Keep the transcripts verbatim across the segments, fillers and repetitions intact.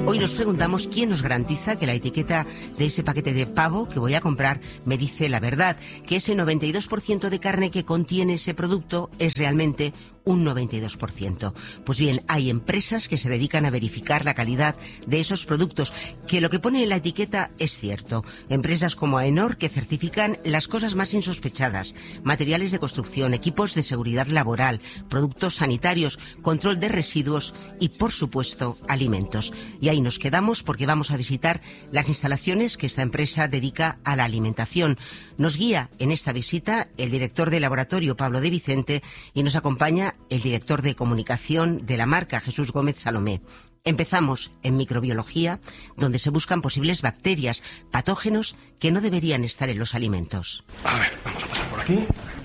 Hoy nos preguntamos quién nos garantiza que la etiqueta de ese paquete de pavo que voy a comprar me dice la verdad, que ese noventa y dos por ciento de carne que contiene ese producto es realmente un noventa y dos por ciento. Pues bien, hay empresas que se dedican a verificar la calidad de esos productos, que lo que pone en la etiqueta es cierto. Empresas como AENOR, que certifican las cosas más insospechadas: materiales de construcción, equipos de seguridad laboral, productos sanitarios, control de residuos y, por supuesto, alimentos. Y ahí nos quedamos porque vamos a visitar las instalaciones que esta empresa dedica a la alimentación. Nos guía en esta visita el director del laboratorio, Pablo de Vicente, y nos acompaña el director de comunicación de la marca, Jesús Gómez Salomé. Empezamos en microbiología, donde se buscan posibles bacterias, patógenos que no deberían estar en los alimentos. A ver, vamos a pasar por aquí.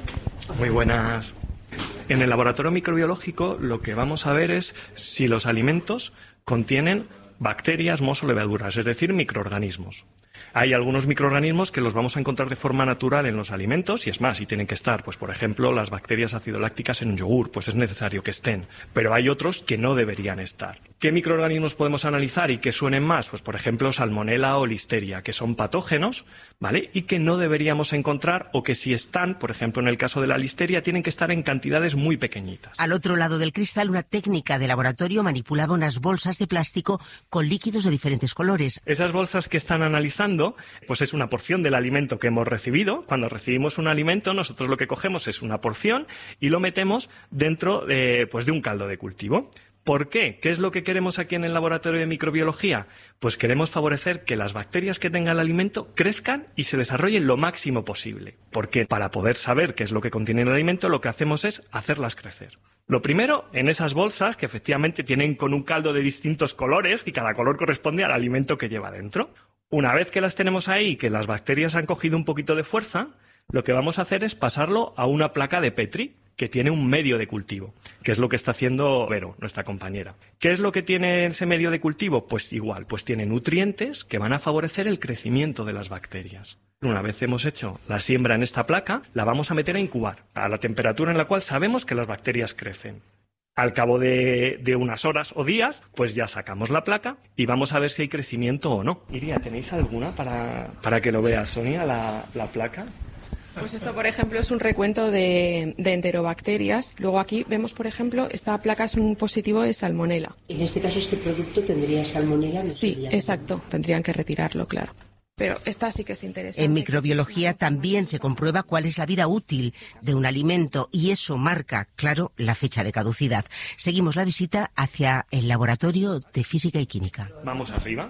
Muy buenas. En el laboratorio microbiológico lo que vamos a ver es si los alimentos contienen bacterias, mohos o levaduras, es decir, microorganismos. Hay algunos microorganismos que los vamos a encontrar de forma natural en los alimentos, y es más, y tienen que estar, pues por ejemplo, las bacterias acidolácticas en un yogur, pues es necesario que estén. Pero hay otros que no deberían estar. ¿Qué microorganismos podemos analizar y que suenen más? Pues por ejemplo, Salmonella o Listeria, que son patógenos, ¿vale? Y que no deberíamos encontrar, o que si están, por ejemplo, en el caso de la Listeria, tienen que estar en cantidades muy pequeñitas. Al otro lado del cristal, una técnica de laboratorio manipulaba unas bolsas de plástico con líquidos de diferentes colores. Esas bolsas que están analizando, pues es una porción del alimento que hemos recibido. Cuando recibimos un alimento, nosotros lo que cogemos es una porción y lo metemos dentro de, pues de un caldo de cultivo. ¿Por qué? ¿Qué es lo que queremos aquí en el laboratorio de microbiología? Pues queremos favorecer que las bacterias que tenga el alimento crezcan y se desarrollen lo máximo posible. Porque para poder saber qué es lo que contiene el alimento, lo que hacemos es hacerlas crecer. Lo primero, en esas bolsas, que efectivamente tienen con un caldo de distintos colores, y cada color corresponde al alimento que lleva dentro. Una vez que las tenemos ahí y que las bacterias han cogido un poquito de fuerza, lo que vamos a hacer es pasarlo a una placa de Petri, que tiene un medio de cultivo, que es lo que está haciendo Vero, nuestra compañera. ¿Qué es lo que tiene ese medio de cultivo? Pues igual, pues tiene nutrientes que van a favorecer el crecimiento de las bacterias. Una vez hemos hecho la siembra en esta placa, la vamos a meter a incubar, a la temperatura en la cual sabemos que las bacterias crecen. Al cabo de, de unas horas o días, pues ya sacamos la placa y vamos a ver si hay crecimiento o no. Iria, ¿tenéis alguna para, para que lo vea Sonia, la, la placa? Pues esto, por ejemplo, es un recuento de, de enterobacterias. Luego aquí vemos, por ejemplo, esta placa es un positivo de salmonela. En este caso, este producto tendría salmonela. No sí, sería... exacto. Tendrían que retirarlo, claro. Pero esta sí que es interesante. En microbiología también se comprueba cuál es la vida útil de un alimento y eso marca, claro, la fecha de caducidad. Seguimos la visita hacia el laboratorio de física y química. Vamos arriba.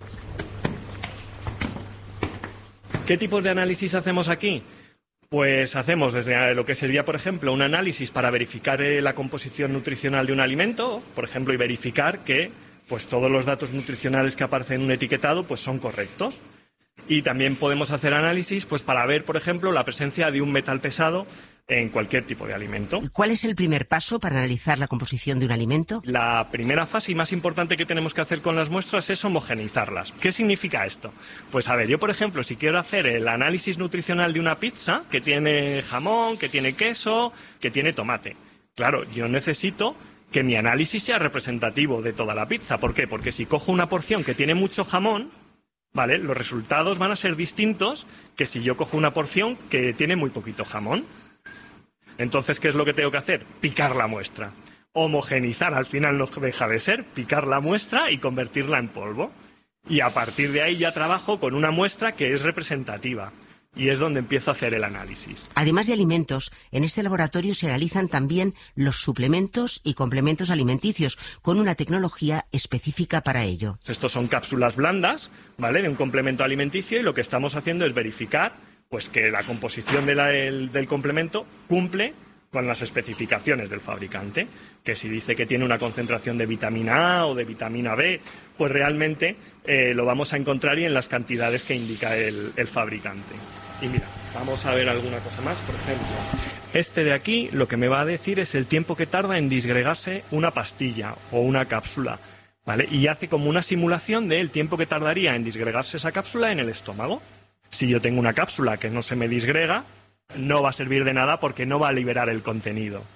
¿Qué tipos de análisis hacemos aquí? Pues hacemos desde lo que sería, por ejemplo, un análisis para verificar eh, la composición nutricional de un alimento, por ejemplo, y verificar que pues todos los datos nutricionales que aparecen en un etiquetado pues son correctos. Y también podemos hacer análisis pues para ver, por ejemplo, la presencia de un metal pesado en cualquier tipo de alimento. ¿Cuál es el primer paso para analizar la composición de un alimento? La primera fase y más importante que tenemos que hacer con las muestras es homogeneizarlas. ¿Qué significa esto? Pues a ver, yo por ejemplo, si quiero hacer el análisis nutricional de una pizza que tiene jamón, que tiene queso, que tiene tomate, claro, yo necesito que mi análisis sea representativo de toda la pizza. ¿Por qué? Porque si cojo una porción que tiene mucho jamón, ¿vale?, los resultados van a ser distintos que si yo cojo una porción que tiene muy poquito jamón. Entonces, ¿qué es lo que tengo que hacer? Picar la muestra. Homogenizar, al final no deja de ser, picar la muestra y convertirla en polvo. Y a partir de ahí ya trabajo con una muestra que es representativa. Y es donde empiezo a hacer el análisis. Además de alimentos, en este laboratorio se analizan también los suplementos y complementos alimenticios, con una tecnología específica para ello. Estos son cápsulas blandas, ¿vale?, de un complemento alimenticio, y lo que estamos haciendo es verificar pues que la composición de la, el, del complemento cumple con las especificaciones del fabricante, que si dice que tiene una concentración de vitamina A o de vitamina B, pues realmente eh, lo vamos a encontrar y en las cantidades que indica el, el fabricante. Y mira, vamos a ver alguna cosa más. Por ejemplo, este de aquí lo que me va a decir es el tiempo que tarda en disgregarse una pastilla o una cápsula, ¿vale? Y hace como una simulación del tiempo que tardaría en disgregarse esa cápsula en el estómago. Si yo tengo una cápsula que no se me disgrega, no va a servir de nada porque no va a liberar el contenido.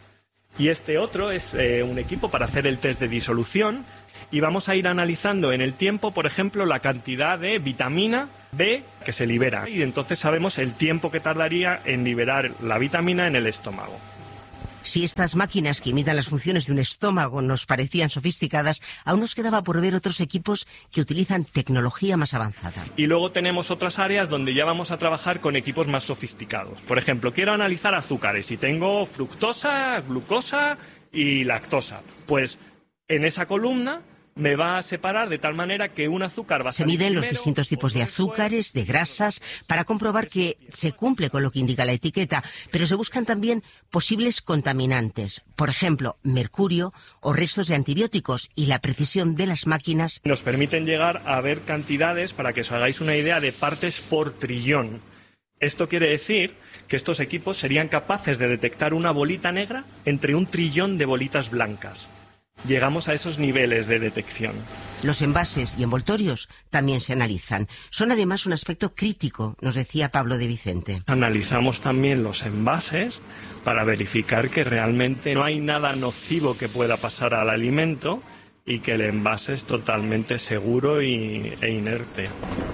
Y este otro es eh, un equipo para hacer el test de disolución y vamos a ir analizando en el tiempo, por ejemplo, la cantidad de vitamina B que se libera. Y entonces sabemos el tiempo que tardaría en liberar la vitamina en el estómago. Si estas máquinas que imitan las funciones de un estómago nos parecían sofisticadas, aún nos quedaba por ver otros equipos que utilizan tecnología más avanzada. Y luego tenemos otras áreas donde ya vamos a trabajar con equipos más sofisticados. Por ejemplo, quiero analizar azúcares y tengo fructosa, glucosa y lactosa. Pues en esa columna me va a separar de tal manera que un azúcar va a Se salir miden los primero, distintos tipos de azúcares, de grasas, para comprobar que se cumple con lo que indica la etiqueta, pero se buscan también posibles contaminantes, por ejemplo, mercurio o restos de antibióticos, y la precisión de las máquinas nos permiten llegar a ver cantidades, para que os hagáis una idea, de partes por trillón. Esto quiere decir que estos equipos serían capaces de detectar una bolita negra entre un trillón de bolitas blancas. Llegamos a esos niveles de detección. Los envases y envoltorios también se analizan. Son además un aspecto crítico, nos decía Pablo de Vicente. Analizamos también los envases para verificar que realmente no hay nada nocivo que pueda pasar al alimento y que el envase es totalmente seguro y, e inerte.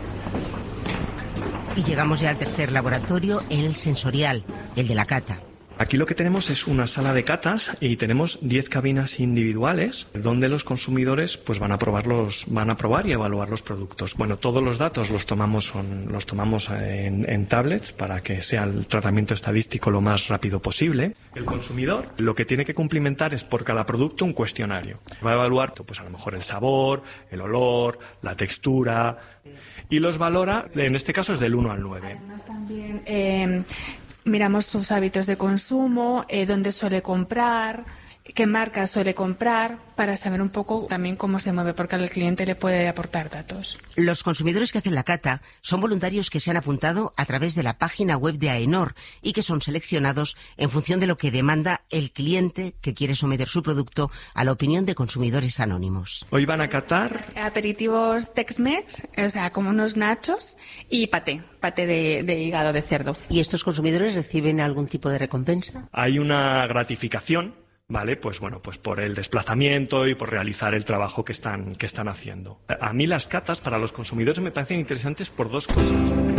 Y llegamos ya al tercer laboratorio, el sensorial, el de la cata. Aquí lo que tenemos es una sala de catas y tenemos diez cabinas individuales donde los consumidores pues van a probar los, van a probar y evaluar los productos. Bueno, todos los datos los tomamos son, los tomamos en, en tablets para que sea el tratamiento estadístico lo más rápido posible. El consumidor lo que tiene que cumplimentar es por cada producto un cuestionario. Va a evaluar pues a lo mejor el sabor, el olor, la textura y los valora, en este caso es del uno al nueve. También, eh... miramos sus hábitos de consumo, eh, dónde suele comprar, qué marcas suele comprar, para saber un poco también cómo se mueve, porque al cliente le puede aportar datos. Los consumidores que hacen la cata son voluntarios que se han apuntado a través de la página web de AENOR y que son seleccionados en función de lo que demanda el cliente que quiere someter su producto a la opinión de consumidores anónimos. Hoy van a catar aperitivos Tex-Mex, o sea, como unos nachos, y paté, paté de, de hígado de cerdo. ¿Y estos consumidores reciben algún tipo de recompensa? Hay una gratificación, ¿vale? Pues bueno, pues por el desplazamiento y por realizar el trabajo que están, que están haciendo. A mí las catas para los consumidores me parecen interesantes por dos cosas.